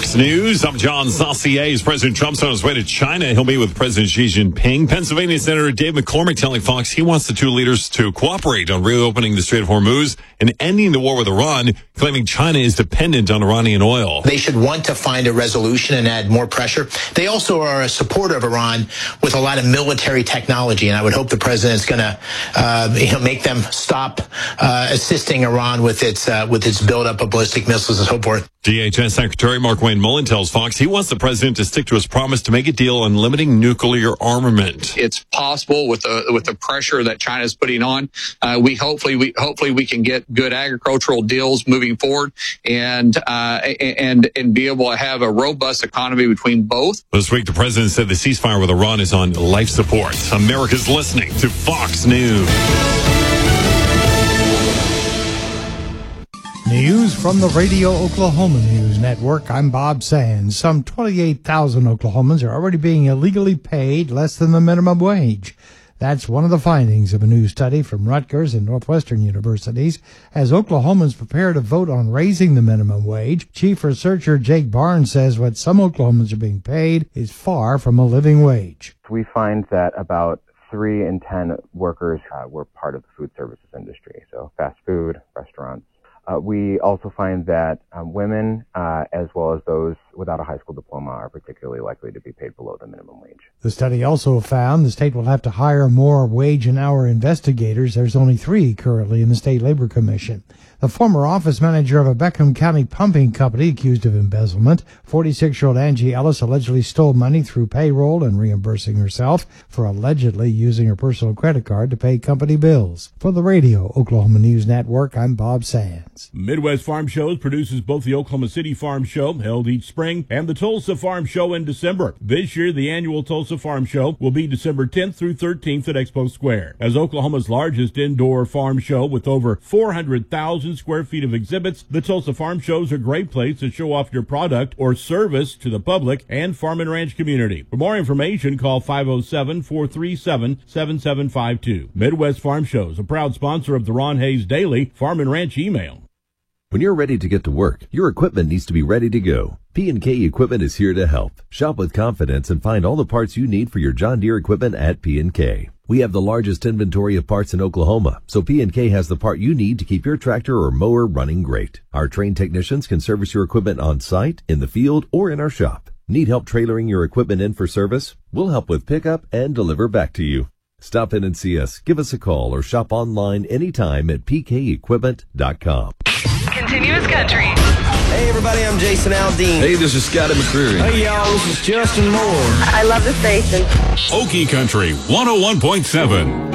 Fox News. I'm John Saucier. As President Trump's on his way to China, he'll meet with President Xi Jinping. Pennsylvania Senator Dave McCormick telling Fox he wants the two leaders to cooperate on reopening the Strait of Hormuz and ending the war with Iran, claiming China is dependent on Iranian oil. They should want to find a resolution and add more pressure. They also are a supporter of Iran with a lot of military technology, and I would hope the president's going to make them stop assisting Iran with its buildup of ballistic missiles and so forth. DHS Secretary Mark-Wayne Mullen tells Fox he wants the president to stick to his promise to make a deal on limiting nuclear armament. It's possible with the pressure that China is putting on. Hopefully we can get good agricultural deals moving forward and be able to have a robust economy between both. This week, the president said the ceasefire with Iran is on life support. America's listening to Fox News. News from the Radio Oklahoma News Network. I'm Bob Sands. Some 28,000 Oklahomans are already being illegally paid less than the minimum wage. That's one of the findings of a new study from Rutgers and Northwestern universities. As Oklahomans prepare to vote on raising the minimum wage, Chief Researcher Jake Barnes says what some Oklahomans are being paid is far from a living wage. We find that about 3 in 10 workers were part of the food services industry, so fast food, restaurants. We also find that women, as well as those without a high school diploma, are particularly likely to be paid below the minimum wage. The study also found the state will have to hire more wage and hour investigators. There's only 3 currently in the State Labor Commission. The former office manager of a Beckham County pumping company accused of embezzlement, 46-year-old Angie Ellis, allegedly stole money through payroll and reimbursing herself for allegedly using her personal credit card to pay company bills. For the Radio Oklahoma News Network, I'm Bob Sands. Midwest Farm Shows produces both the Oklahoma City Farm Show, held each spring, and the Tulsa Farm Show in December. This year, the annual Tulsa Farm Show will be December 10th through 13th at Expo Square. As Oklahoma's largest indoor farm show with over 400,000 square feet of exhibits, the Tulsa Farm Show is a great place to show off your product or service to the public and farm and ranch community. For more information, call 507-437-7752. Midwest Farm Shows, a proud sponsor of the Ron Hayes Daily Farm and Ranch email. When you're ready to get to work, your equipment needs to be ready to go. P&K Equipment is here to help. Shop with confidence and find all the parts you need for your John Deere equipment at P&K. We have the largest inventory of parts in Oklahoma, so P&K has the part you need to keep your tractor or mower running great. Our trained technicians can service your equipment on site, in the field, or in our shop. Need help trailering your equipment in for service? We'll help with pickup and deliver back to you. Stop in and see us, give us a call, or shop online anytime at pkequipment.com. Continuous country. Hey everybody, I'm Jason Aldean. Hey, this is Scotty McCreery. Hey y'all, this is Justin Moore. I love the station. Okie Country 101.7.